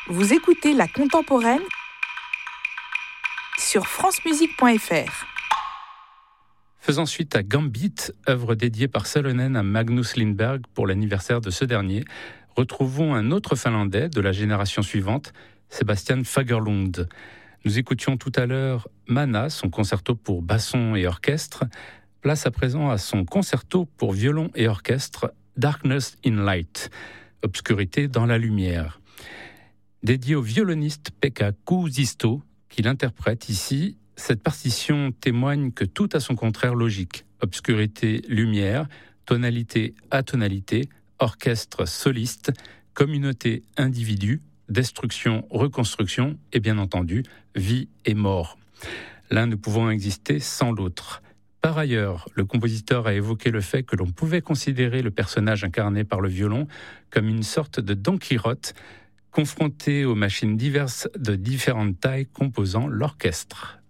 Vous écoutez La Contemporaine sur francemusique.fr. Faisant suite à Gambit, œuvre dédiée par Salonen à Magnus Lindberg pour l'anniversaire de ce dernier, retrouvons un autre Finlandais de la génération suivante, Sebastian Fagerlund. Nous écoutions tout à l'heure Mana, son concerto pour basson et orchestre. Place à présent à son concerto pour violon et orchestre, Darkness in Light, obscurité dans la lumière. Dédié au violoniste Pekka Kuusisto, qui l'interprète ici, cette partition témoigne que tout a son contraire logique. Obscurité, lumière, tonalité, atonalité, orchestre, soliste, communauté, individu, destruction, reconstruction et bien entendu, vie et mort. L'un ne pouvant exister sans l'autre. Par ailleurs, le compositeur a évoqué le fait que l'on pouvait considérer le personnage incarné par le violon comme une sorte de Don Quichotte, confronté aux machines diverses de différentes tailles composant l'orchestre.